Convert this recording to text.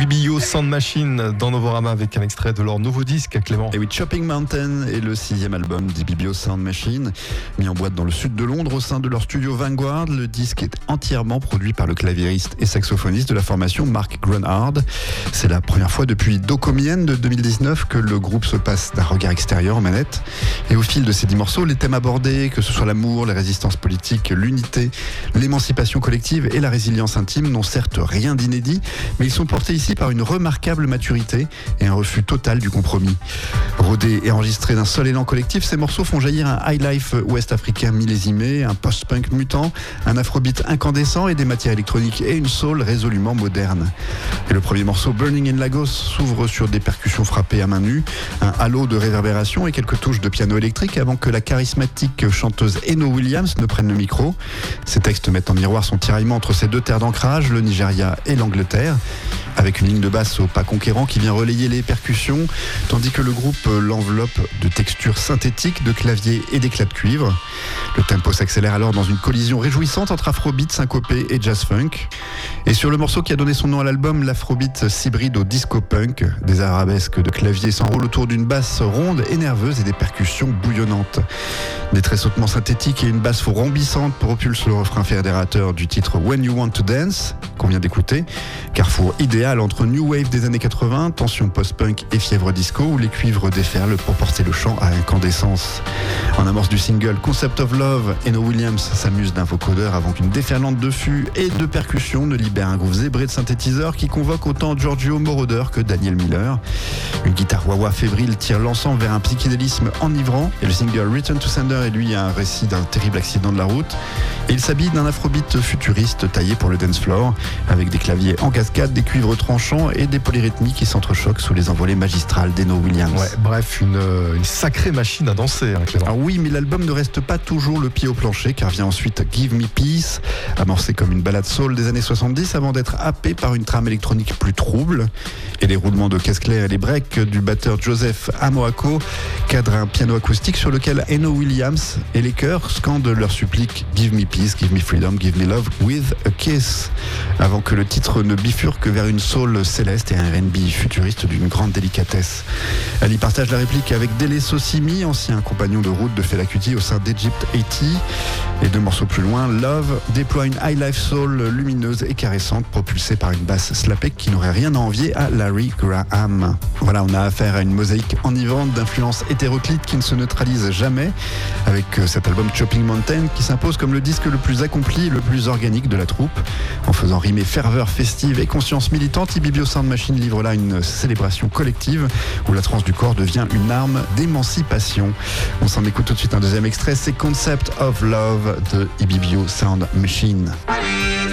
Ibibio Sound Machine dans Novorama avec un extrait de leur nouveau disque, Clément. Et oui, Chopping Mountain est le 6e album d'Ibibio Sound Machine, mis en boîte dans le sud de Londres au sein de leur studio Vanguard. Le disque est entièrement produit par le claviériste et saxophoniste de la formation Mark Grunhard. C'est la première fois depuis Docomien de 2019 que le groupe se passe d'un regard extérieur aux manettes. Et au fil de ces 10 morceaux, les thèmes abordés, que ce soit l'amour, les résistances politiques, l'unité, l'émancipation collective et la résilience intime, n'ont certes rien d'inédit, mais ils sont portés ici par une remarquable maturité et un refus total du compromis. Rodés et enregistrés d'un seul élan collectif, ces morceaux font jaillir un highlife ouest-africain millésimé, un post-punk mutant, un afrobeat incandescent et des matières électroniques et une soul résolument moderne. Et le premier morceau, Burning in Lagos, s'ouvre sur des percussions frappées à main nue, un halo de réverbération et quelques touches de piano électrique avant que la charismatique chanteuse Eno Williams ne prenne le micro. Ces textes mettent en miroir son tiraillement entre ces deux terres d'ancrage, le Nigeria et l'Angleterre, avec une ligne de basse au pas conquérant qui vient relayer les percussions, tandis que le groupe l'enveloppe de textures synthétiques, de claviers et d'éclats de cuivre. Le tempo s'accélère alors dans une collision réjouissante entre afrobeat syncopé et jazz funk. Et sur le morceau qui a donné son nom à l'album, l'afrobeat s'hybride au disco punk. Des arabesques de claviers s'enroulent autour d'une basse ronde et nerveuse et des percussions bouillonnantes. Des tressautements synthétiques et une basse rombissante propulsent le refrain fédérateur du titre When You Want to Dance, qu'on vient d'écouter. Carrefour idéal entre New Wave des années 80, tension post-punk et fièvre disco, où les cuivres déferlent pour porter le chant à incandescence. En amorce du single Concept of Love, Eno Williams s'amuse d'un vocodeur avant qu'une déferlante de fûts et de percussions ne libère un groove zébré de synthétiseurs qui convoque autant Giorgio Moroder que Daniel Miller. Une guitare wah-wah fébrile tire l'ensemble vers un psychédélisme enivrant, et le single Return to Sender est lui un récit d'un terrible accident de la route. Et il s'habille d'un afrobeat futuriste taillé pour le dance floor, avec des claviers en cascade, des cuivres tranchants et des polyrythmiques qui s'entrechoquent sous les envolées magistrales d'Eno Williams. Ouais, bref, une sacrée machine à danser, Clément. Ah oui, mais l'album ne reste pas toujours le pied au plancher, car vient ensuite Give Me Peace, amorcé comme une balade soul des années 70 avant d'être happé par une trame électronique plus trouble. Et les roulements de caisse claire et les breaks du batteur Joseph Amoako cadrent un piano acoustique sur lequel Eno Williams et les chœurs scandent leur supplique Give Me Peace, Give Me Freedom, Give Me Love with a Kiss, avant que le titre ne bifurque vers une soul céleste et un R&B futuriste d'une grande délicatesse. Elle y partage la réplique avec Dele Sosimi, ancien compagnon de route de Fela Kuti au sein d'Egypt 80. Et 2 morceaux plus loin, Love déploie une high life soul lumineuse et caressante propulsée par une basse slappée qui n'aurait rien à envier à Larry Graham. Voilà, on a affaire à une mosaïque enivrante d'influences hétéroclites qui ne se neutralisent jamais, avec cet album Chopping Mountain qui s'impose comme le disque le plus accompli et le plus organique de la troupe. En faisant rimer ferveur festive et conscience militante, Ibibio Sound Machine livre là une célébration collective où la transe du corps devient une arme d'émancipation. On s'en écoute tout de suite un deuxième extrait, c'est Concept of Love de Ibibio Sound Machine.